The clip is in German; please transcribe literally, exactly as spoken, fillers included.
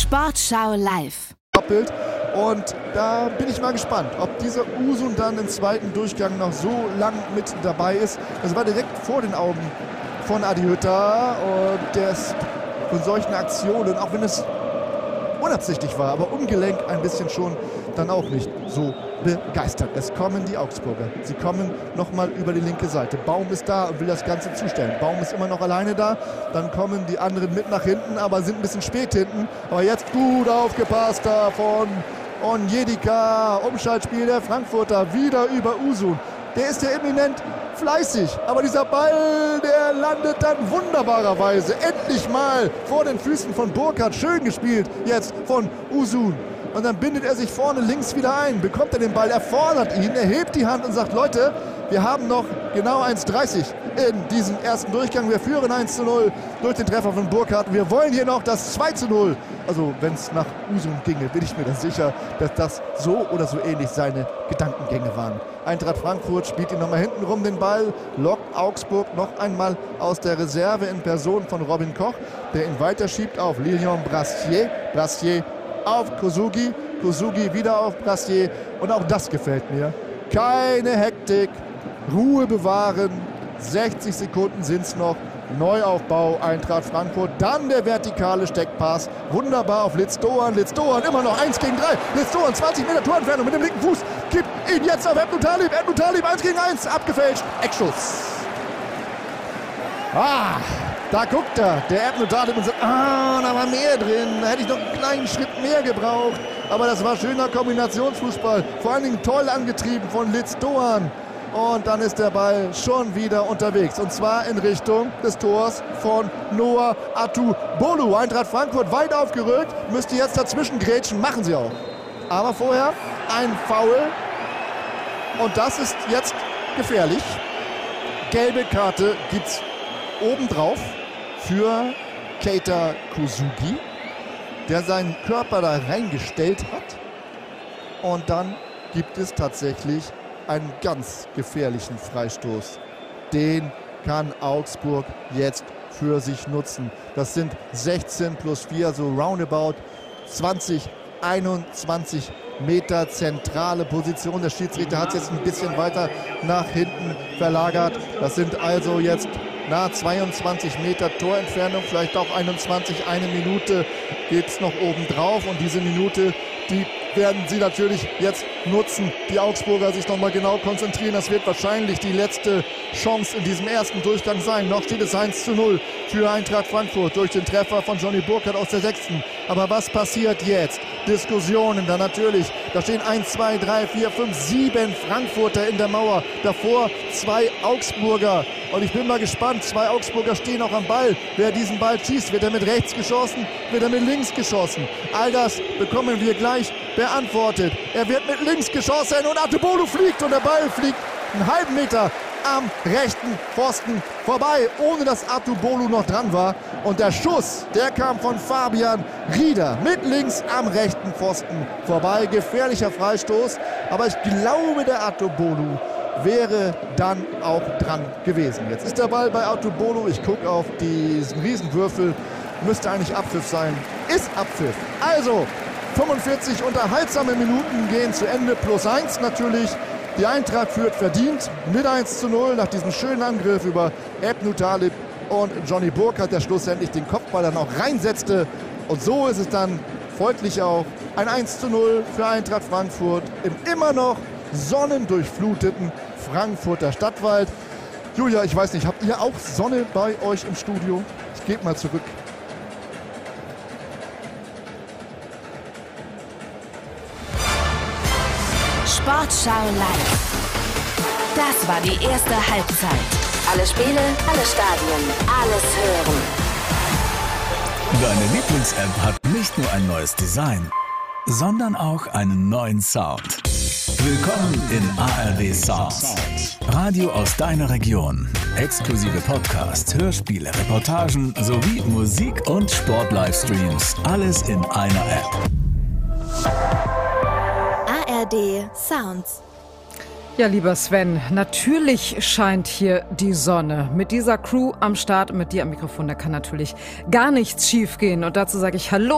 Sportschau live. Doppelt. Und da bin ich mal gespannt, ob dieser Uzun dann im zweiten Durchgang noch so lang mit dabei ist. Das war direkt vor den Augen von Adi Hütter und der ist von solchen Aktionen, auch wenn es unabsichtlich war, aber ungelenk ein bisschen schon, dann auch nicht so begeistert. Es kommen die Augsburger. Sie kommen nochmal über die linke Seite. Baum ist da und will das Ganze zustellen. Baum ist immer noch alleine da. Dann kommen die anderen mit nach hinten, aber sind ein bisschen spät hinten. Aber jetzt gut aufgepasst da von Onyedika. Umschaltspiel der Frankfurter. Wieder über Uzun. Der ist ja eminent fleißig, aber dieser Ball, der landet dann wunderbarerweise endlich mal vor den Füßen von Burkhardt. Schön gespielt jetzt von Uzun. Und dann bindet er sich vorne links wieder ein, bekommt er den Ball, er fordert ihn, er hebt die Hand und sagt, Leute, wir haben noch genau eins dreißig in diesem ersten Durchgang. Wir führen eins zu null durch den Treffer von Burkhardt. Wir wollen hier noch das zwei zu null. Also wenn es nach Uzun ginge, bin ich mir da sicher, dass das so oder so ähnlich seine Gedankengänge waren. Eintracht Frankfurt spielt ihn nochmal hinten rum den Ball, lockt Augsburg noch einmal aus der Reserve in Person von Robin Koch, der ihn weiterschiebt auf Lilian Brassier. Brassier auf Kosugi, Kosugi wieder auf Brassier und auch das gefällt mir. Keine Hektik, Ruhe bewahren, sechzig Sekunden sind es noch, Neuaufbau Eintracht Frankfurt, dann der vertikale Steckpass, wunderbar auf Litz Doan, Litz Doan immer noch eins gegen drei, Litz Doan zwanzig Meter Torentfernung mit dem linken Fuß, kippt ihn jetzt auf Ebnou Talib, Ebnou Talib eins gegen eins, abgefälscht, Eckschuss. Ah, da guckt er, der Ebnou Talib und sagt, ah, da war mehr drin, da hätte ich noch einen kleinen Schritt mehr gebraucht. Aber das war schöner Kombinationsfußball, vor allen Dingen toll angetrieben von Litz Doan. Und dann ist der Ball schon wieder unterwegs. Und zwar in Richtung des Tors von Noah Atubolu. Eintracht Frankfurt weit aufgerückt, müsste jetzt dazwischen grätschen, machen sie auch. Aber vorher ein Foul. Und das ist jetzt gefährlich. Gelbe Karte gibt's obendrauf für Keita Kosugi, der seinen Körper da reingestellt hat. Und dann gibt es tatsächlich einen ganz gefährlichen Freistoß. Den kann Augsburg jetzt für sich nutzen. Das sind sechzehn plus vier, so roundabout zwanzig, einundzwanzig Meter zentrale Position. Der Schiedsrichter hat es jetzt ein bisschen weiter nach hinten verlagert. Das sind also jetzt nahe zweiundzwanzig Meter Torentfernung, vielleicht auch einundzwanzig, eine Minute geht es noch oben drauf und diese Minute, die werden sie natürlich jetzt nutzen. Die Augsburger sich nochmal genau konzentrieren. Das wird wahrscheinlich die letzte Chance in diesem ersten Durchgang sein. Noch steht es eins zu null für Eintracht Frankfurt durch den Treffer von Johnny Burkhardt aus der sechsten. Aber was passiert jetzt? Diskussionen da natürlich. Da stehen eins, zwei, drei, vier, fünf, sieben Frankfurter in der Mauer. Davor zwei Augsburger. Und ich bin mal gespannt, zwei Augsburger stehen auch am Ball. Wer diesen Ball schießt, wird er mit rechts geschossen, wird er mit links geschossen. All das bekommen wir gleich beantwortet. Er wird mit links geschossen und Atubolu fliegt und der Ball fliegt einen halben Meter am rechten Pfosten vorbei, ohne dass Atubolu noch dran war. Und der Schuss, der kam von Fabian Rieder mit links am rechten Pfosten vorbei. Gefährlicher Freistoß, aber ich glaube, der Atubolu wäre dann auch dran gewesen. Jetzt ist der Ball bei Atubolu. Ich gucke auf diesen Riesenwürfel. Müsste eigentlich Abpfiff sein. Ist Abpfiff. Also fünfundvierzig unterhaltsame Minuten gehen zu Ende. Plus eins natürlich. Die Eintracht führt verdient mit eins zu null nach diesem schönen Angriff über Ebnou Talib und Johnny Burkhardt, der schlussendlich den Kopfball dann auch reinsetzte. Und so ist es dann folglich auch ein eins zu null für Eintracht Frankfurt im immer noch sonnendurchfluteten Frankfurter Stadtwald. Julia, ich weiß nicht, habt ihr auch Sonne bei euch im Studio? Ich gebe mal zurück. Sportschau live. Das war die erste Halbzeit. Alle Spiele, alle Stadien, alles hören. Deine Lieblings-App hat nicht nur ein neues Design, sondern auch einen neuen Sound. Willkommen in A R D Sounds. Radio aus deiner Region. Exklusive Podcasts, Hörspiele, Reportagen sowie Musik- und Sport-Livestreams. Alles in einer App. A R D Sounds. Ja, lieber Sven, natürlich scheint hier die Sonne. Mit dieser Crew am Start, mit dir am Mikrofon, da kann natürlich gar nichts schief gehen. Und dazu sage ich Hallo